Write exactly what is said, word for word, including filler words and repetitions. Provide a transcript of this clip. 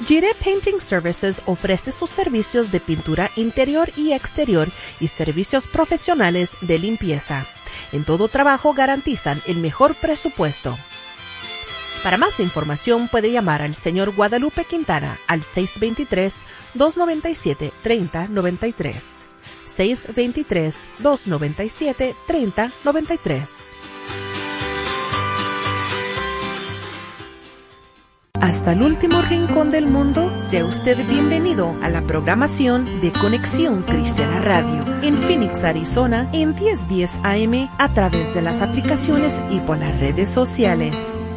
Gire Painting Services ofrece sus servicios de pintura interior y exterior y servicios profesionales de limpieza. En todo trabajo garantizan el mejor presupuesto. Para más información puede llamar al señor Guadalupe Quintana al seis dos tres, dos nueve siete, tres cero nueve tres. seis dos tres, dos nueve siete, tres cero nueve tres. Hasta el último rincón del mundo, sea usted bienvenido a la programación de Conexión Cristiana Radio en Phoenix, Arizona, en diez diez A M a través de las aplicaciones y por las redes sociales.